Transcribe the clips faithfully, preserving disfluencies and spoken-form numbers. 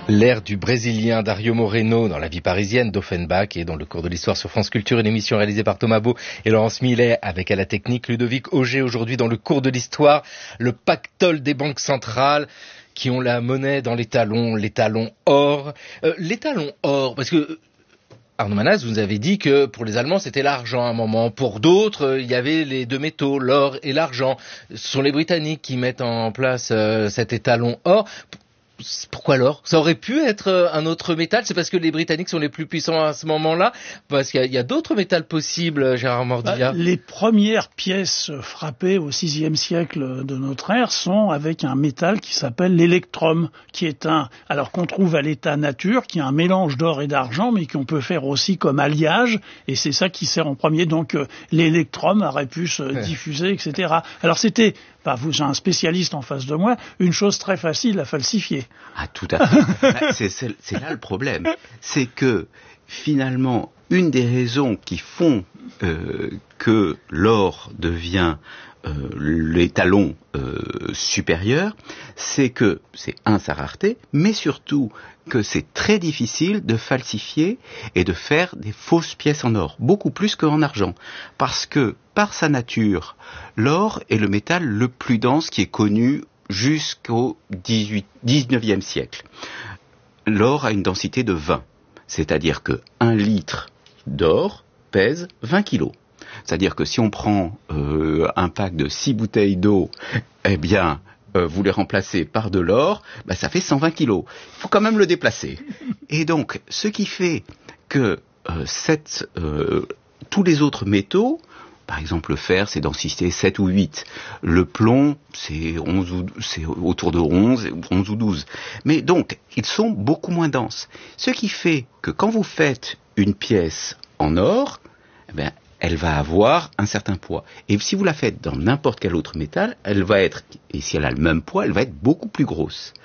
L'ère du Brésilien Dario Moreno dans la vie parisienne d'Offenbach et dans le cours de l'histoire sur France Culture, une émission réalisée par Thomas Beau et Laurence Millet avec à la technique Ludovic Auger. Aujourd'hui dans le cours de l'histoire, le pactole des banques centrales qui ont la monnaie dans les talons, les talons or. Euh, les talons or, parce que Arnaud Manaz, vous avez dit que pour les Allemands c'était l'argent à un moment, pour d'autres il y avait les deux métaux, l'or et l'argent. Ce sont les Britanniques qui mettent en place euh, cet étalon or. Pourquoi l'or? Ça aurait pu être un autre métal? C'est parce que les Britanniques sont les plus puissants à ce moment-là? Parce qu'il y a, il y a d'autres métals possibles, Gérard Mordillat. Bah, les premières pièces frappées au sixième siècle de notre ère sont avec un métal qui s'appelle l'électrum, qui est un, alors qu'on trouve à l'état nature, qui est un mélange d'or et d'argent, mais qu'on peut faire aussi comme alliage, et c'est ça qui sert en premier. Donc euh, l'électrum aurait pu se ouais. diffuser, et cetera. Alors c'était, bah, vous, j'ai un spécialiste en face de moi, une chose très facile à falsifier. Ah, tout à fait. c'est, c'est, c'est là le problème. C'est que, finalement, une des raisons qui font euh, que l'or devient euh, l'étalon euh, supérieur, c'est que, c'est un, sa rareté, mais surtout que c'est très difficile de falsifier et de faire des fausses pièces en or, beaucoup plus qu'en argent. Parce que, par sa nature, l'or est le métal le plus dense qui est connu jusqu'au dix-neuvième siècle. L'or a une densité de vingt, c'est-à-dire que un litre d'or pèse vingt kilos. C'est-à-dire que si on prend euh, un pack de six bouteilles d'eau, eh bien, euh, vous les remplacez par de l'or, bah, ça fait cent vingt kilos. Il faut quand même le déplacer. Et donc, ce qui fait que euh, cette, euh, tous les autres métaux, par exemple, le fer, c'est densité sept ou huit. Le plomb, c'est, onze ou, c'est autour de onze, onze ou douze. Mais donc, ils sont beaucoup moins denses. Ce qui fait que quand vous faites une pièce en or, eh bien, elle va avoir un certain poids. Et si vous la faites dans n'importe quel autre métal, elle va être, et si elle a le même poids, elle va être beaucoup plus grosse.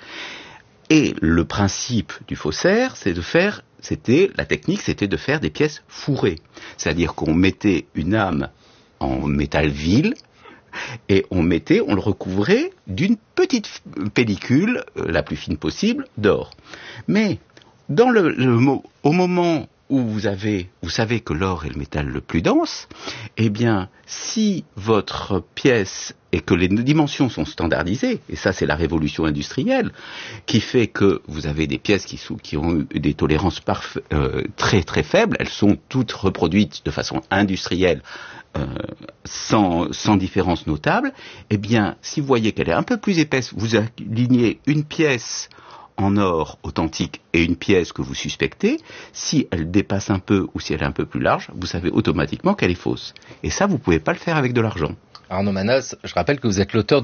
Et le principe du faussaire, c'est de faire, c'était, la technique, c'était de faire des pièces fourrées. C'est-à-dire qu'on mettait une âme en métal vil, et on mettait, on le recouvrait d'une petite pellicule, euh, la plus fine possible, d'or. Mais, dans le, le, au moment où vous avez, vous savez que l'or est le métal le plus dense, eh bien, si votre pièce et que les dimensions sont standardisées, et ça c'est la révolution industrielle, qui fait que vous avez des pièces qui, sous, qui ont eu des tolérances parfa- euh, très très faibles, elles sont toutes reproduites de façon industrielle, euh, sans, sans différence notable, eh bien, si vous voyez qu'elle est un peu plus épaisse, vous alignez une pièce en or authentique et une pièce que vous suspectez, si elle dépasse un peu ou si elle est un peu plus large, vous savez automatiquement qu'elle est fausse. Et ça, vous ne pouvez pas le faire avec de l'argent. Arnaud Manaz, je rappelle que vous êtes l'auteur